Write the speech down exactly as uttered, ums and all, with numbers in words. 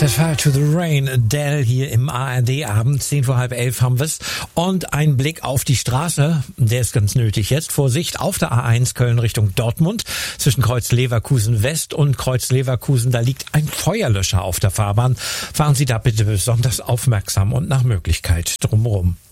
Set Fire to the Rain, Adele hier im A R D-Abend, zehn vor halb elf haben wir's. Und ein Blick auf die Straße, der ist ganz nötig jetzt. Vorsicht, auf der A eins Köln Richtung Dortmund, zwischen Kreuz Leverkusen West und Kreuz Leverkusen, da liegt ein Feuerlöscher auf der Fahrbahn. Fahren Sie da bitte besonders aufmerksam und nach Möglichkeit drumherum.